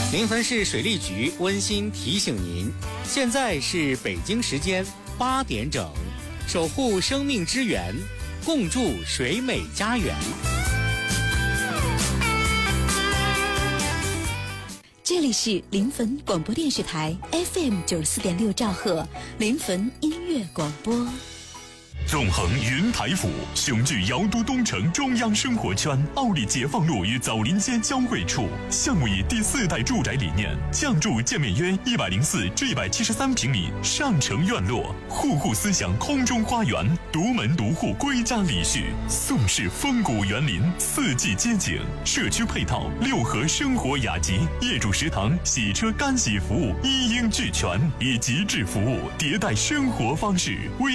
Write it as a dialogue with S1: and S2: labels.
S1: 临汾市水利局温馨提醒您，现在是北京时间8点整，守护生命之源，共筑水美家园。
S2: 这里是临汾广播电视台 FM 94.6兆赫，临汾音乐广播。
S3: 纵横云台府，雄踞瑶都东城中央生活圈，奥利解放路与枣林街交汇处。项目以第4代住宅理念，降筑建面约104至173平米上城院落，户户思想空中花园，独门独户归家礼序，宋式风骨园林，四季街景，社区配套6合生活雅集，业主食堂、洗车干洗服务一应俱全，以极致服务迭代生活方式。